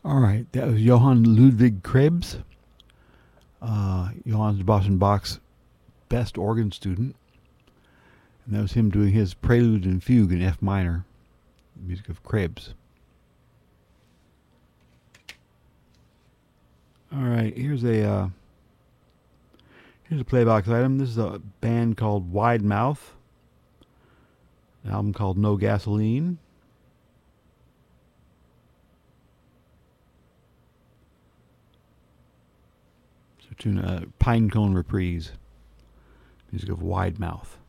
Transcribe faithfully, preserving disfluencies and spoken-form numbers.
All right, that was Johann Ludwig Krebs, uh, Johann Sebastian Bach's best organ student. And that was him doing his Prelude and Fugue in F minor, the music of Krebs. All right, here's a uh, here's a playbox item. This is a band called Wide Mouth. An album called No Gasoline. So tune a Pinecone Reprise, music of Wide Mouth.